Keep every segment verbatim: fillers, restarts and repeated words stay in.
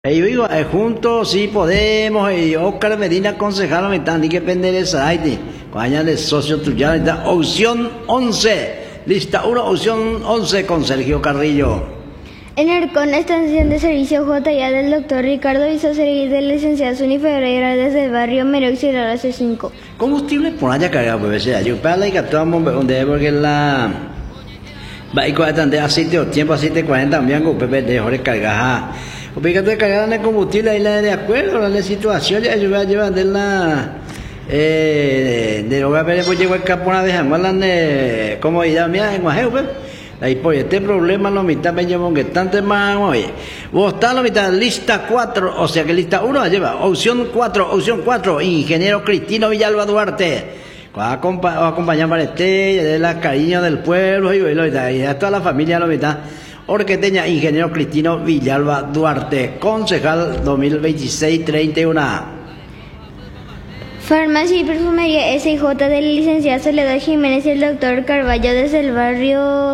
Y yo digo, eh, juntos sí podemos, y Oscar Medina, concejal, me están, ni que pender esa aire, cuando de socio tuyo, está opción once, lista uno, opción once con Sergio Carrillo. En ERCON, estación de servicio J I A del doctor Ricardo hizo seguir del licenciado Zuni Ferreira desde el barrio Meroxi y la C cinco. Combustible por allá cargado, pues, yo para la que actuamos donde porque la va y cuando de aceite o tiempo aceite cuarenta también con Pepe de Jorge cargada. Porque te cargaron el combustible ahí la de acuerdo a la situación ya yo voy a llevar de la eh de lo que pues llegó el campo una vez hablan de cómo ir a mía en Guajeo pues ahí por este problema lo mitad me llevo que tanto más oye vos está la mitad lista cuatro o sea que lista uno lleva opción cuatro opción cuatro ingeniero Cristino Villalba Duarte va a acompañar para este de la cariño del pueblo y y a toda la familia la mitad Orqueteña, ingeniero Cristino Villalba Duarte, concejal dos mil veintiséis treinta y uno. Farmacia y perfumería S I J del licenciado Soledad Jiménez y el doctor Carballo desde el barrio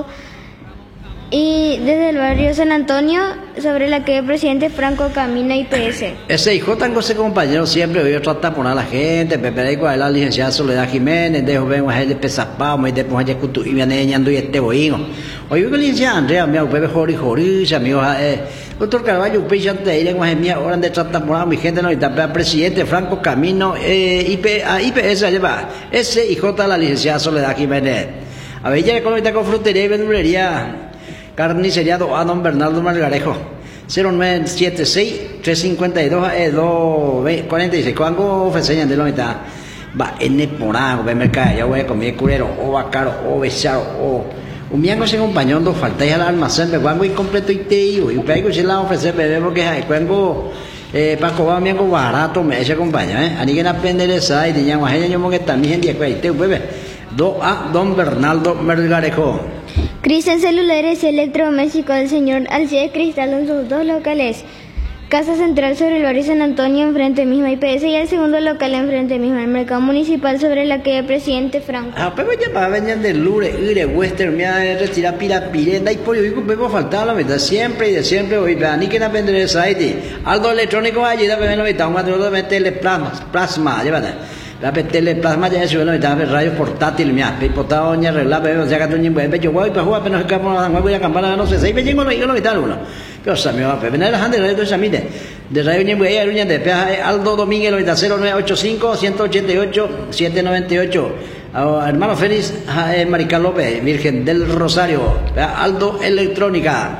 y desde el barrio San Antonio sobre la que el presidente Franco camina I P S. S I J con ese compañero siempre hoy trata por a la gente, Pepe de la licenciada Soledad Jiménez, de joven a de pesapao, me de poner cutu y viene ñando y este boino. Hoy yo licenciada Andrea, mi Pepe Jori Jori, amigo eh doctor Carballo, pues antes de ir en Guajemía, ahora de trata por a mi gente no está presidente Franco camino eh I P a I P S lleva S I J la licenciada Soledad Jiménez. A ver ya con con frutería y verdulería Carnicería a don Bernardo Margarejo cero nueve siete seis tres cinco dos e dos cuarenta y seis cuando ofrecen de la mitad va en el porago de mercado ya voy a comer curero o bacaro o besaro o un miango se compañón dos faltáis al almacén de cuando y completo y te digo y pego si la ofrecer bebé porque hay cuando eh para comer miango barato me ese compañero eh ani que na aprender esa y tenía más gente yo que también en día que te bebé do a don Bernardo Margarejo. Cristian Celulares y Electrodoméstico del señor Alcides Cristal en sus dos locales. Casa Central sobre el barrio San Antonio enfrente misma I P S y el segundo local enfrente misma el mercado municipal sobre la calle Presidente Franco. Ah, pero ya para venir de Lure, Ire, Western, me ha retirado pila pirenda y por yo me faltaba la mitad siempre y de siempre hoy ni que no aprender esa site. Algo electrónico allí da me lo mitad, un cuatro de teleplasma, plasma, llévate. La teleplasma ya es una mitad de radio portátil, me ha pipotado doña regla, pero o sea que tú ni buen yo voy para jugar, pero no se capó nada, voy a campana, no sé, seis me llego no lo mitad uno. Pero o sea, me va a pedir la gente de radio esa mide. De radio ni voy a ir de peaje Aldo Domínguez lo mitad cero nueve ocho cinco uno ocho ocho siete nueve ocho. Hermano Félix Marical López, Virgen del Rosario, Aldo Electrónica.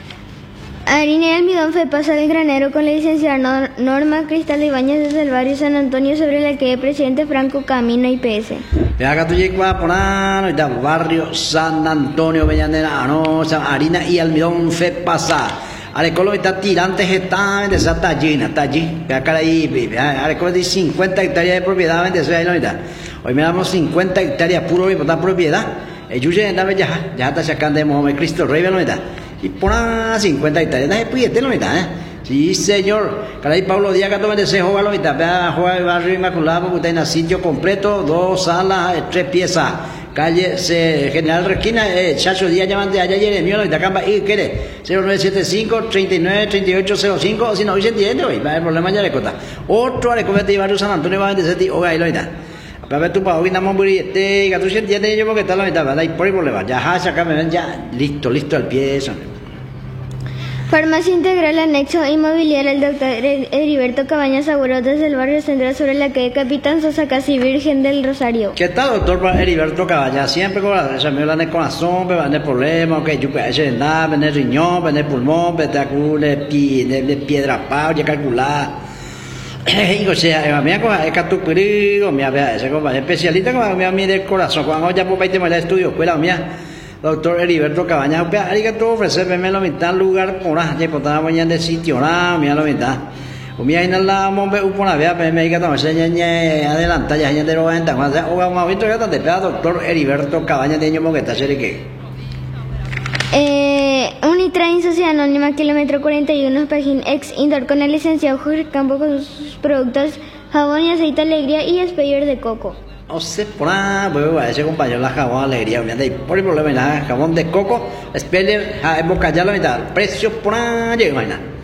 Harina y almidón fue pasado el granero con la licenciada Norma Cristal Ibáñez desde el barrio San Antonio sobre la calle Presidente Franco camino I P S. Acá tú llegas por ahí, barrio San Antonio, Bellanera, no, harina y almidón fue pasar. Arecolo está tirante gestante, esa está llena, está allí. Acá ahí, Arecolo tiene cincuenta hectáreas de propiedad, veinte ahí no está. Hoy me damos cincuenta hectáreas puro de propiedad. El Yuye ya, ya está sacando de Mohamed Cristo Rey, no está. Y por ahí cincuenta hectáreas, ¿no? Pues este lo mitad, ¿eh? Sí, señor. Caray, Pablo Díaz, que toma de ese juego, lo mitad. Vea, juega el barrio Inmaculado, porque está en el sitio completo, dos salas, tres piezas. Calle se, General Requina, eh, Chacho Díaz, llaman de allá, Jeremio, lo mitad, Camba, y quiere, cero nueve siete cinco, treinta y nueve, treinta y ocho cero cinco, o si no, hoy se entiende, hoy, va a haber problema ya le cota. Otro, le comete barrio San Antonio, va a vender ese tío, oiga, ahí lo mitad. Para ver tu pago, y nada más, este, que tú se entiende, yo porque está la mitad, ¿verdad? Y por el problema, ya, acá me ven, ya, listo, listo al pie, eso. Farmacia Integral Anexo Inmobiliario el doctor Heriberto Cabañas Agüero desde el barrio Central sobre la calle Capitán Sosa casi Virgen del Rosario. ¿Qué tal, doctor Heriberto Cabañas? Siempre con la esa me hablan de corazón, me van de problemas, que yo puedo hacer nada, vender riñón, vender pulmón, vender de piedra pau, ya calcular. Y o sea, a mí es que tu perigo, mi ese compañero especialista como a mí del corazón, cuando ya por irte a estudio, escuela mía. Doctor Heriberto Cabañas, hay que todo ofrecerme la mitad lugar por ahí, por estar mañana de sitio, nada, mira la mitad. O mira, en la mombe, un poco vea, me diga, no, se adelanta, ya, ya, de lo venta, o vamos a ver, te pega, doctor Heriberto Cabañas, de ñomo que está cerca. Eh, Unitrain Sociedad Anónima, kilómetro cuarenta y uno, página ex Indoor, con el licenciado Jorge Campo con sus productos, jabón y aceite alegría y expeller de coco. No sé, por ahí, pues, ese compañero la jabón alegría, por el problema, jabón de coco, expeller, boca ya la mitad, precio por ahí, imagina.